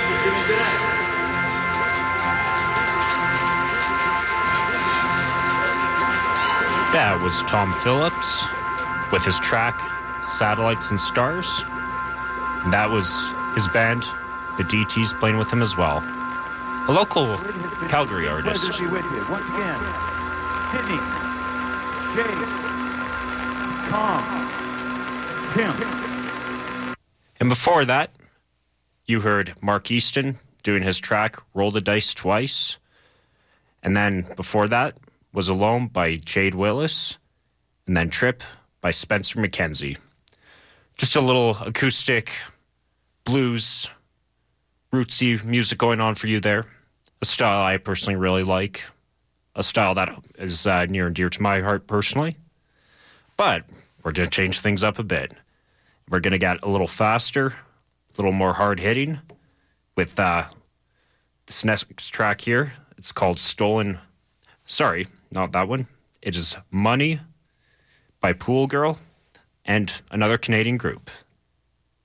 That was Tom Phillips with his track Satellites and Stars. And that was his band, the DTs, playing with him as well. A local Calgary artist. Pleasure to be with you. Once again, Sydney, Jay, Tom, Tim. And before that, you heard Mark Easton doing his track Roll the Dice Twice. And then before that was Alone by Jade Willis. And then Trip by Spencer McKenzie. Just a little acoustic blues, rootsy music going on for you there. A style I personally really like. A style that is near and dear to my heart personally. But we're going to change things up a bit. We're going to get a little faster, a little more hard-hitting with this next track here. It's called Stolen... Sorry, not that one. It is Money by Pool Girl and another Canadian group.